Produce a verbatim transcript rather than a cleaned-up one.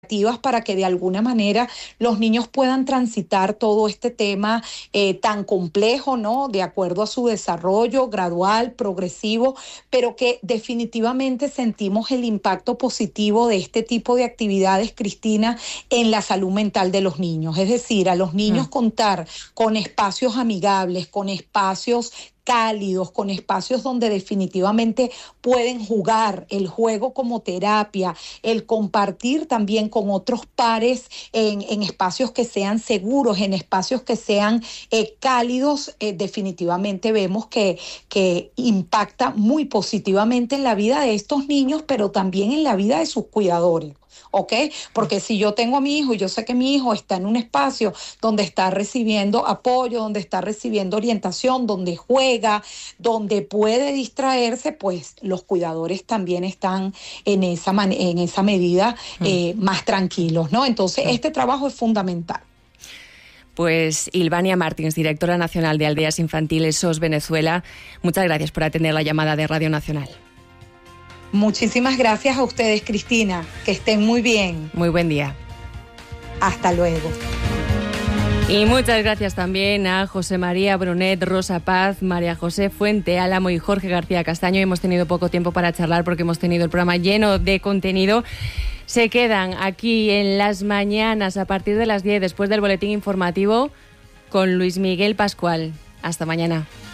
iniciativas para que de alguna manera los niños puedan transitar todo este tema eh, tan complejo, ¿no? De acuerdo a su desarrollo gradual, progresivo, pero que definitivamente sentimos el impacto positivo de este tipo de actividades, Cristina, en la salud mental de los niños. Es decir, a los niños mm. contar con espacios amigables, con espacios cálidos, con espacios donde definitivamente pueden jugar, el juego como terapia, el compartir también con otros pares en, en espacios que sean seguros, en espacios que sean eh, cálidos, eh, definitivamente vemos que, que impacta muy positivamente en la vida de estos niños, pero también en la vida de sus cuidadores. ¿Ok? Porque si yo tengo a mi hijo y yo sé que mi hijo está en un espacio donde está recibiendo apoyo, donde está recibiendo orientación, donde juega, donde puede distraerse, pues los cuidadores también están en esa, man- en esa medida eh, mm. más tranquilos, ¿no? Entonces, mm. este trabajo es fundamental. Pues Ilvania Martins, directora nacional de Aldeas Infantiles S O S Venezuela, muchas gracias por atender la llamada de Radio Nacional. Muchísimas gracias a ustedes, Cristina. Que estén muy bien. Muy buen día. Hasta luego. Y muchas gracias también a José María Brunet, Rosa Paz, María José Fuente Álamo y Jorge García Castaño. Hemos tenido poco tiempo para charlar porque hemos tenido el programa lleno de contenido. Se quedan aquí en las mañanas a partir de las diez, después del boletín informativo, con Luis Miguel Pascual. Hasta mañana.